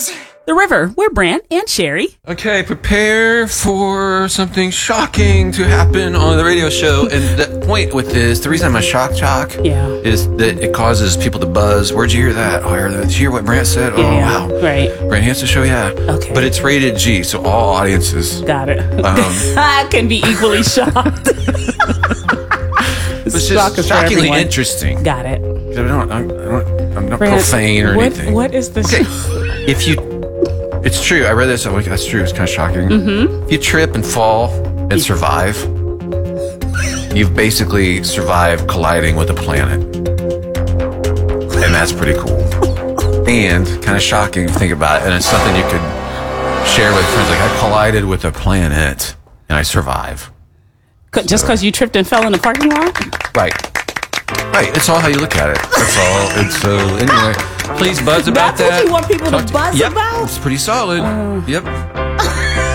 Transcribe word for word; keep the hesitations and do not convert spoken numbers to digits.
Buzz. The River. We're Brant and Sherry. Okay, prepare for something shocking to happen on the radio show. And the point with this, the reason I'm a shock jock Yeah. is that it causes people to buzz. Where'd you hear that? Oh, I heard that. Did you hear what Brant said? Oh, Yeah, wow. right. Brant Hansen show, yeah. Okay. But it's rated G, so all audiences. Got it. Um, I can be equally shocked. It's Shock just is for shockingly everyone. interesting. Got it. I don't, I'm, I don't, I'm not Brant, profane or what, anything. What is this? Okay, if you, it's true. I read this. I'm like, that's true. It's kind of shocking. Mm-hmm. If you trip and fall and survive, you've basically survived colliding with a planet, and that's pretty cool. And kind of shocking if you think about it. And it's something you could share with friends. Like, I collided with a planet and I survive. C- Just because you tripped and fell in the parking lot? Right. Right. It's all how you look at it. That's all. And so, anyway, please buzz about That's what that. you want people to Talk buzz yep, about? It's pretty solid. Uh. Yep.